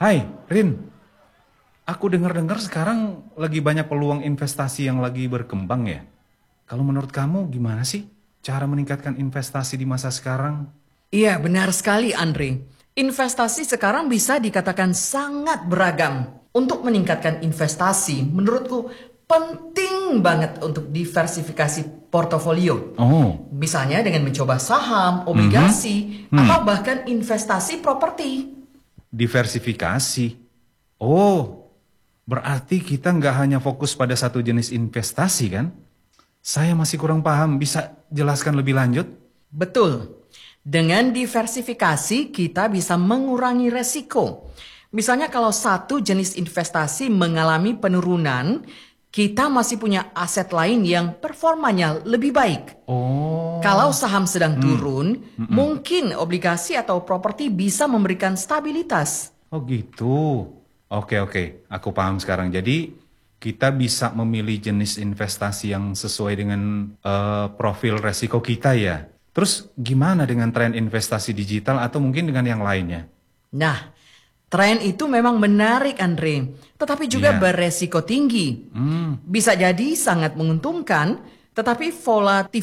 Hai, Rin. Aku dengar-dengar sekarang lagi banyak peluang investasi yang lagi berkembang ya. Kalau menurut kamu gimana sih cara meningkatkan investasi di masa sekarang? Iya, benar sekali Andre. Investasi sekarang bisa dikatakan sangat beragam. Untuk meningkatkan investasi, menurutku penting banget untuk diversifikasi portofolio. Oh, Misalnya dengan mencoba saham, mhm. obligasi, Hmm, atau bahkan investasi properti. diversifikasi. Oh, berarti kita nggak hanya fokus pada satu jenis investasi kan? Saya masih kurang paham, bisa jelaskan lebih lanjut? Betul. Dengan diversifikasi, kita bisa mengurangi resiko. Misalnya kalau satu jenis investasi mengalami penurunan, kita masih punya aset lain yang performanya lebih baik. Kalau Oh, saham sedang hmm, turun, mm-mm. mungkin obligasi atau properti bisa memberikan stabilitas. Oh gitu. Oke oke, aku paham sekarang. Jadi kita bisa memilih jenis investasi yang sesuai dengan profil resiko kita ya. Terus gimana dengan tren investasi digital atau mungkin dengan yang lainnya? Nah, tren itu memang menarik Andre, tetapi juga Iya. beresiko tinggi. Hmm. Bisa jadi sangat menguntungkan, tetapi volatility